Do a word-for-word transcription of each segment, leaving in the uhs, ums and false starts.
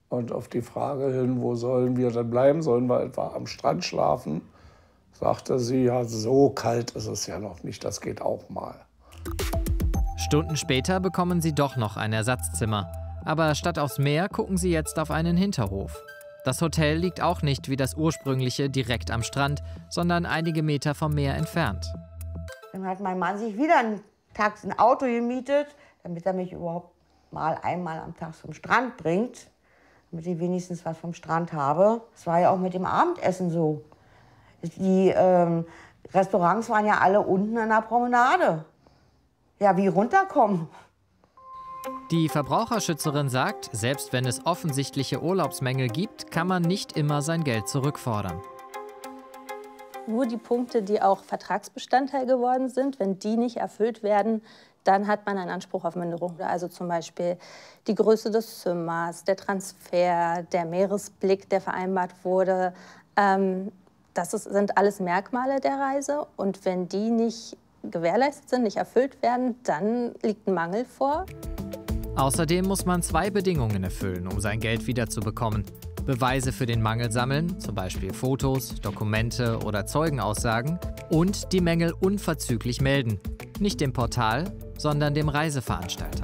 Und auf die Frage hin, wo sollen wir denn bleiben, sollen wir etwa am Strand schlafen, sagte sie, ja, so kalt ist es ja noch nicht, das geht auch mal. Stunden später bekommen sie doch noch ein Ersatzzimmer. Aber statt aufs Meer gucken sie jetzt auf einen Hinterhof. Das Hotel liegt auch nicht wie das ursprüngliche direkt am Strand, sondern einige Meter vom Meer entfernt. Dann hat mein Mann sich wieder ein Taxi, ein Auto gemietet, damit er mich überhaupt mal einmal am Tag zum Strand bringt, damit ich wenigstens was vom Strand habe. Das war ja auch mit dem Abendessen so. Die ähm, Restaurants waren ja alle unten an der Promenade. Ja, wie runterkommen? Die Verbraucherschützerin sagt, selbst wenn es offensichtliche Urlaubsmängel gibt, kann man nicht immer sein Geld zurückfordern. Nur die Punkte, die auch Vertragsbestandteil geworden sind, wenn die nicht erfüllt werden, dann hat man einen Anspruch auf Minderung. Also zum Beispiel die Größe des Zimmers, der Transfer, der Meeresblick, der vereinbart wurde. Ähm, das ist, sind alles Merkmale der Reise. Und wenn die nicht gewährleistet sind, nicht erfüllt werden, dann liegt ein Mangel vor. Außerdem muss man zwei Bedingungen erfüllen, um sein Geld wiederzubekommen. Beweise für den Mangel sammeln, zum Beispiel Fotos, Dokumente oder Zeugenaussagen, und die Mängel unverzüglich melden. Nicht dem Portal, sondern dem Reiseveranstalter.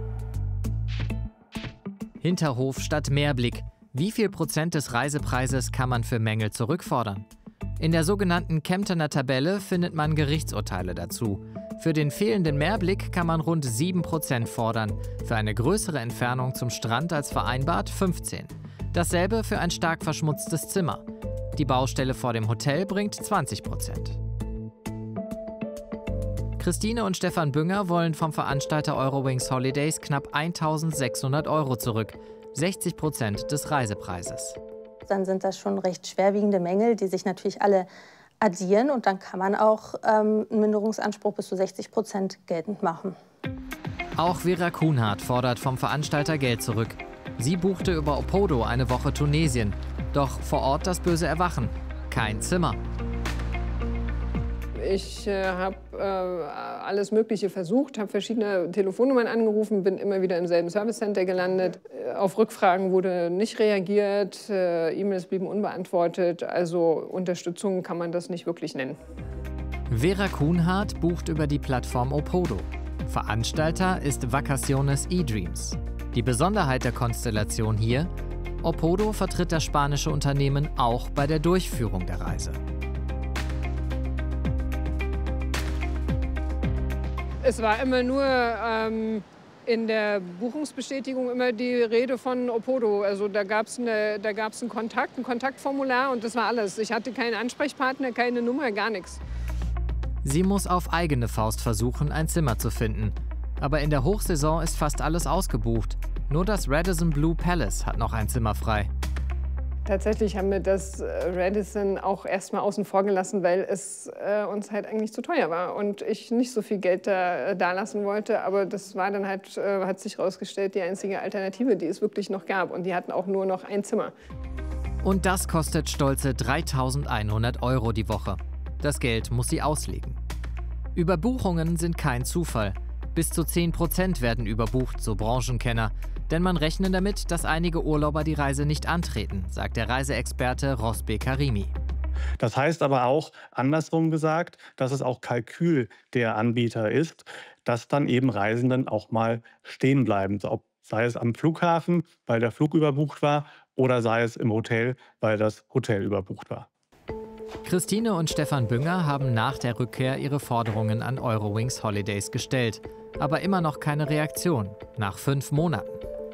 Hinterhof statt Meerblick. Wie viel Prozent des Reisepreises kann man für Mängel zurückfordern? In der sogenannten Kemptener Tabelle findet man Gerichtsurteile dazu. Für den fehlenden Meerblick kann man rund sieben Prozent fordern, für eine größere Entfernung zum Strand als vereinbart fünfzehn. Dasselbe für ein stark verschmutztes Zimmer. Die Baustelle vor dem Hotel bringt zwanzig Prozent. Christine und Stefan Bünger wollen vom Veranstalter Eurowings Holidays knapp eintausendsechshundert Euro zurück, sechzig Prozent des Reisepreises. Dann sind das schon recht schwerwiegende Mängel, die sich natürlich alle addieren. Und dann kann man auch ähm, einen Minderungsanspruch bis zu sechzig Prozent geltend machen. Auch Vera Kuhnhardt fordert vom Veranstalter Geld zurück. Sie buchte über Opodo eine Woche Tunesien. Doch vor Ort das böse Erwachen: kein Zimmer. Ich äh, habe äh, alles Mögliche versucht, habe verschiedene Telefonnummern angerufen, bin immer wieder im selben Servicecenter gelandet. Äh, auf Rückfragen wurde nicht reagiert, äh, E-Mails blieben unbeantwortet. Also Unterstützung kann man das nicht wirklich nennen. Vera Kuhnhardt bucht über die Plattform Opodo. Veranstalter ist Vacaciones eDreams. Die Besonderheit der Konstellation hier: Opodo vertritt das spanische Unternehmen auch bei der Durchführung der Reise. Es war immer nur ähm, in der Buchungsbestätigung immer die Rede von Opodo. Also da gab es da gab's einen Kontakt, ein Kontaktformular, und das war alles. Ich hatte keinen Ansprechpartner, keine Nummer, gar nichts. Sie muss auf eigene Faust versuchen, ein Zimmer zu finden. Aber in der Hochsaison ist fast alles ausgebucht. Nur das Radisson Blu Palace hat noch ein Zimmer frei. Tatsächlich haben wir das Radisson auch erst mal außen vor gelassen, weil es äh, uns halt eigentlich zu teuer war und ich nicht so viel Geld da, da lassen wollte. Aber das war dann halt, äh, hat sich herausgestellt, die einzige Alternative, die es wirklich noch gab. Und die hatten auch nur noch ein Zimmer. Und das kostet stolze dreitausendeinhundert Euro die Woche. Das Geld muss sie auslegen. Überbuchungen sind kein Zufall. Bis zu zehn Prozent werden überbucht, so Branchenkenner. Denn man rechnet damit, dass einige Urlauber die Reise nicht antreten, sagt der Reiseexperte Rosbe Karimi. Das heißt aber auch, andersrum gesagt, dass es auch Kalkül der Anbieter ist, dass dann eben Reisenden auch mal stehen bleiben. Sei es am Flughafen, weil der Flug überbucht war, oder sei es im Hotel, weil das Hotel überbucht war. Christine und Stefan Bünger haben nach der Rückkehr ihre Forderungen an Eurowings Holidays gestellt. Aber immer noch keine Reaktion, nach fünf Monaten.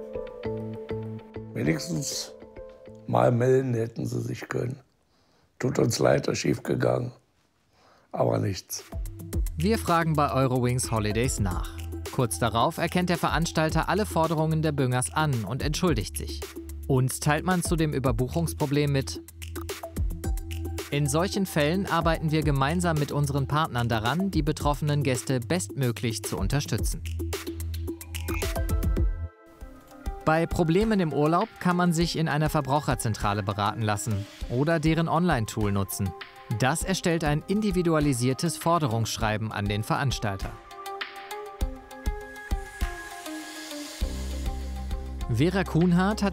Wenigstens mal melden hätten sie sich können. Tut uns leid, ist schief gegangen. Aber nichts. Wir fragen bei Eurowings Holidays nach. Kurz darauf erkennt der Veranstalter alle Forderungen der Büngers an und entschuldigt sich. Uns teilt man zu dem Überbuchungsproblem mit: In solchen Fällen arbeiten wir gemeinsam mit unseren Partnern daran, die betroffenen Gäste bestmöglich zu unterstützen. Bei Problemen im Urlaub kann man sich in einer Verbraucherzentrale beraten lassen oder deren Online-Tool nutzen. Das erstellt ein individualisiertes Forderungsschreiben an den Veranstalter. Vera Kuhnhardt hat